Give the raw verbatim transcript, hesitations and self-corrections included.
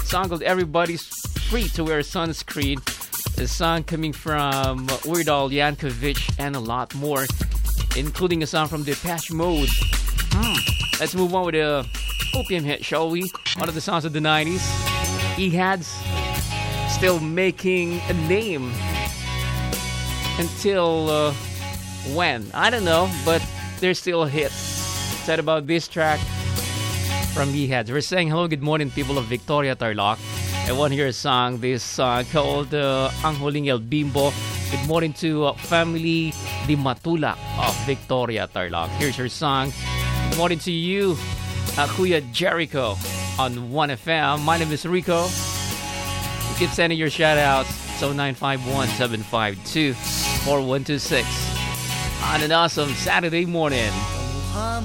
Song called Everybody's Free to Wear Sunscreen. A song coming from Weird Al Yankovic and a lot more, including a song from Depeche Mode. Hmm. Let's move on with the Opium hit, shall we? One of the songs of the nineties. Ehads still making a name until uh, when? I don't know, but they're still a hit. Said about this track from Ehads. We're saying hello, good morning, people of Victoria, Tarlac. I want to hear a song, this song called uh, Ang Huling El Bimbo. Good morning to uh, family Di Matula of Victoria, Tarlac. Here's your song. Good morning to you, uh, Kuya Jericho on one F M. My name is Rico. You keep sending your shout-outs. So nine five one, seven five two, four one two six on an awesome Saturday morning.